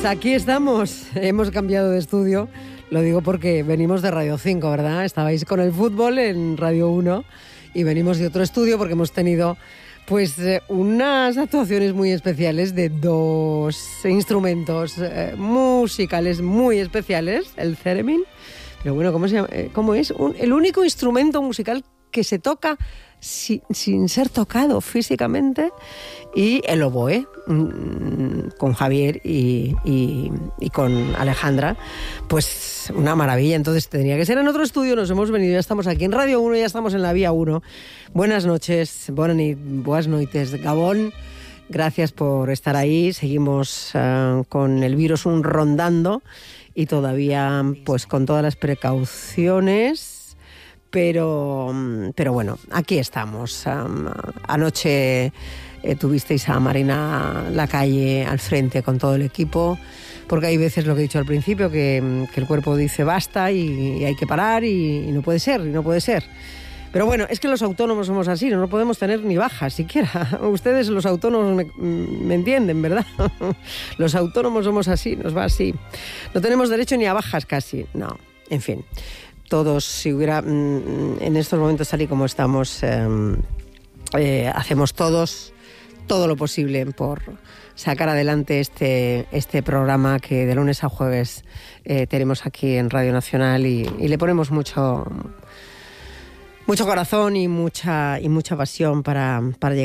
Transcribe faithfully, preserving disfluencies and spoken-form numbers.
Pues aquí estamos, hemos cambiado de estudio, lo digo porque venimos de Radio cinco, ¿verdad? Estabais con el fútbol en Radio uno y venimos de otro estudio porque hemos tenido pues eh, unas actuaciones muy especiales de dos instrumentos eh, musicales muy especiales, el theremin, pero bueno, ¿cómo se llama? ¿Cómo es? Un, el único instrumento musical que se toca sin, sin ser tocado físicamente, y el oboe, con Javier y, y, y con Alejandra, pues una maravilla. Entonces tendría que ser en otro estudio, nos hemos venido, ya estamos aquí en Radio uno, ya estamos en la Vía uno. Buenas noches, buenas noites, Gabón, gracias por estar ahí. Seguimos uh, con el virus un rondando y todavía pues con todas las precauciones. Pero, pero bueno, aquí estamos. Um, anoche eh, tuvisteis a Marina Lacalle al frente con todo el equipo, porque hay veces, lo que he dicho al principio, que, que el cuerpo dice basta y, y hay que parar y, y no puede ser, y no puede ser. Pero bueno, es que los autónomos somos así, no, no podemos tener ni bajas siquiera. Ustedes, los autónomos, me, me entienden, ¿verdad? Los autónomos somos así, nos va así. No tenemos derecho ni a bajas casi, no, en fin. Todos, si hubiera, en estos momentos tal y como estamos, eh, eh, hacemos todos todo lo posible por sacar adelante este, este programa que de lunes a jueves eh, tenemos aquí en Radio Nacional, y, y le ponemos mucho, mucho corazón y mucha, y mucha pasión para, para llegar